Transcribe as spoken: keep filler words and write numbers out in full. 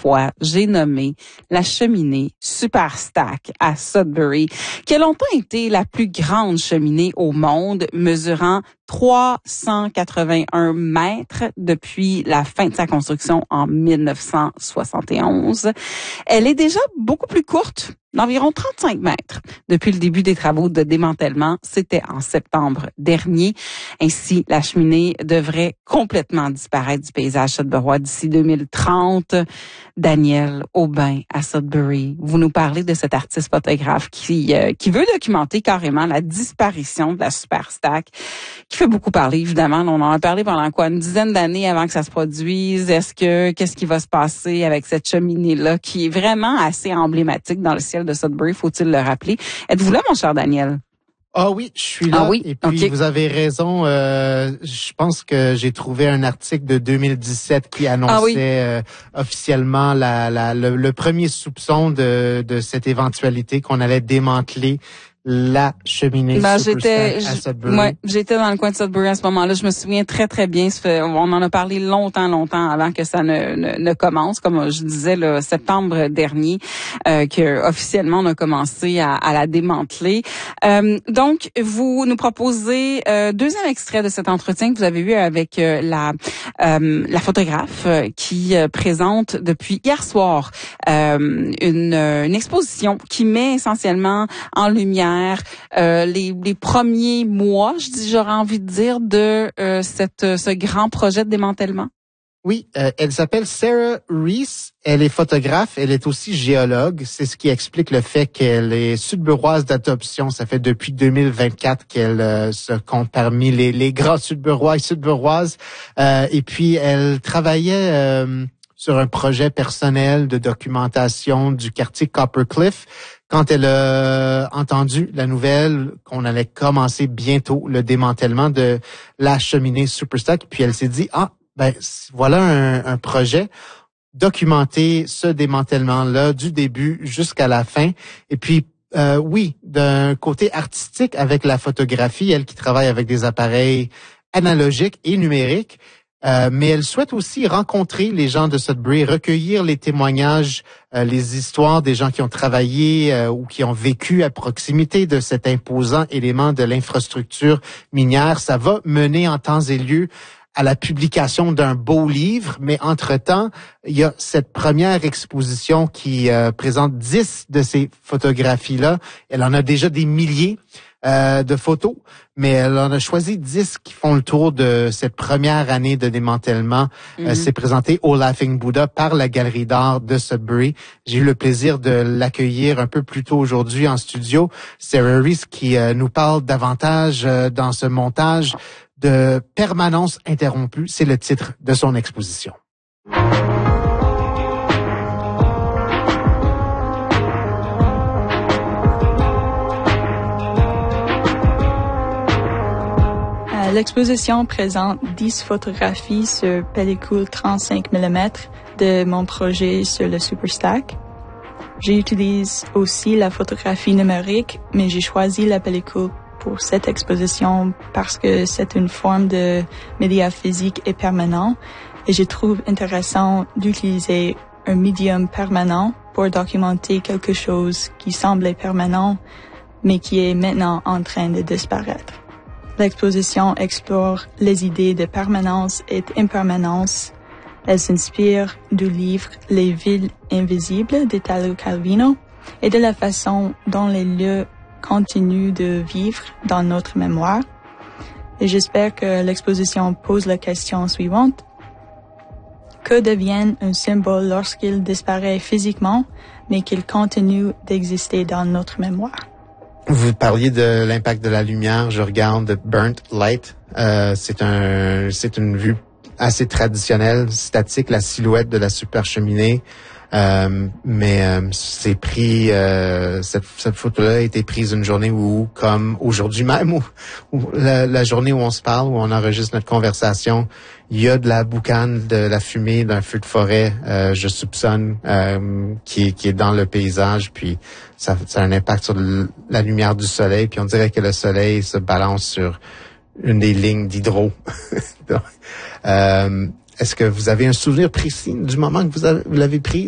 fois, j'ai nommé la cheminée Superstack à Sudbury, qui a longtemps été la plus grande cheminée au monde, mesurant trois cent quatre-vingt-un mètres depuis la fin de sa construction en mille neuf cent soixante et onze. Elle est déjà beaucoup plus courte, d'environ trente-cinq mètres, depuis le début des travaux de démantèlement. C'était en septembre dernier. Ainsi, la cheminée devrait complètement disparaître du paysage sudburois d'ici deux mille trente. Daniel Aubin à Sudbury, vous nous parlez de cet artiste photographe qui euh, qui veut documenter carrément la disparition de la Superstack, qui fait beaucoup parler, évidemment. On en a parlé pendant quoi, une dizaine d'années avant que ça se produise. Est-ce que, qu'est-ce qui va se passer avec cette cheminée-là qui est vraiment assez emblématique dans le ciel de Sudbury, faut-il le rappeler? Êtes-vous là, mon cher Daniel? Ah oui, je suis là. Ah oui? Et puis, okay. Vous avez raison. Euh, je pense que j'ai trouvé un article de deux mille dix-sept qui annonçait ah oui. euh, officiellement la, la, le, le premier soupçon de, de cette éventualité qu'on allait démanteler la cheminée ben, Superstack j'étais, à Sudbury. Ouais, j'étais dans le coin de Sudbury à ce moment-là. Je me souviens très, très bien. On en a parlé longtemps, longtemps avant que ça ne, ne, ne commence. Comme je disais, le septembre dernier, euh, que officiellement on a commencé à, à la démanteler. Euh, donc, vous nous proposez euh, deuxième extrait de cet entretien que vous avez eu avec euh, la euh, la photographe euh, qui euh, présente depuis hier soir euh, une, une exposition qui met essentiellement en lumière Euh, les, les premiers mois, je dis, j'aurais envie de dire, de euh, cette ce grand projet de démantèlement. Oui, euh, elle s'appelle Sarah Reese. Elle est photographe. Elle est aussi géologue. C'est ce qui explique le fait qu'elle est sudburoise d'adoption. Ça fait depuis deux mille vingt-quatre qu'elle euh, se compte parmi les, les grands sudburois et sudburoises. Euh, et puis, elle travaillait euh, sur un projet personnel de documentation du quartier Copper Cliff. Quand elle a entendu la nouvelle qu'on allait commencer bientôt le démantèlement de la cheminée Superstack, puis elle s'est dit, ah, ben voilà un, un projet, documenter ce démantèlement-là du début jusqu'à la fin. Et puis, euh, oui, d'un côté artistique avec la photographie, elle qui travaille avec des appareils analogiques et numériques, Euh, mais elle souhaite aussi rencontrer les gens de Sudbury, recueillir les témoignages, euh, les histoires des gens qui ont travaillé euh, ou qui ont vécu à proximité de cet imposant élément de l'infrastructure minière. Ça va mener en temps et lieu à la publication d'un beau livre, mais entre-temps, il y a cette première exposition qui euh, présente dix de ces photographies-là. Elle en a déjà des milliers euh, de photos, mais elle en a choisi dix qui font le tour de cette première année de démantèlement. Mm-hmm. Euh, c'est présenté au Laughing Buddha par la Galerie d'art de Sudbury. J'ai eu le plaisir de l'accueillir un peu plus tôt aujourd'hui en studio. Sarah Reese qui euh, nous parle davantage euh, dans ce montage de Permanence interrompue. C'est le titre de son exposition. L'exposition présente dix photographies sur pellicule trente-cinq millimètres de mon projet sur le Superstack. J'utilise aussi la photographie numérique, mais j'ai choisi la pellicule pour cette exposition parce que c'est une forme de média physique et permanent et je trouve intéressant d'utiliser un médium permanent pour documenter quelque chose qui semblait permanent mais qui est maintenant en train de disparaître. L'exposition explore les idées de permanence et d'impermanence. Elle s'inspire du livre Les villes invisibles d'Italo Calvino et de la façon dont les lieux continuent de vivre dans notre mémoire. Et j'espère que l'exposition pose la question suivante. Que devient un symbole lorsqu'il disparaît physiquement, mais qu'il continue d'exister dans notre mémoire? Vous parliez de l'impact de la lumière. Je regarde Burnt Light. Euh, c'est un, c'est une vue assez traditionnelle, statique, la silhouette de la super cheminée. Euh, mais euh, c'est pris. Euh, cette, cette photo-là a été prise une journée où, comme aujourd'hui même, où, où la, la journée où on se parle, où on enregistre notre conversation, il y a de la boucane, de la fumée, d'un feu de forêt. Euh, je soupçonne euh, qui, qui est dans le paysage. Puis ça, ça a un impact sur le, la lumière du soleil. Puis on dirait que le soleil se balance sur une des lignes d'hydro. Donc, euh, est-ce que vous avez un souvenir précis du moment que vous, avez, vous l'avez pris?